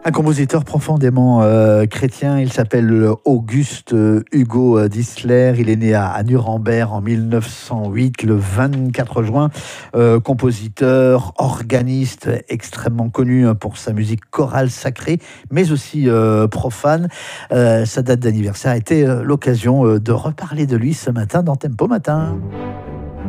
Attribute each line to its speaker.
Speaker 1: Un compositeur profondément chrétien, il s'appelle Auguste Hugo Disler. Il est né à Nuremberg en 1908, le 24 juin. Compositeur, organiste, extrêmement connu pour sa musique chorale sacrée, mais aussi profane. Sa date d'anniversaire a été l'occasion de reparler de lui ce matin dans Tempo Matin.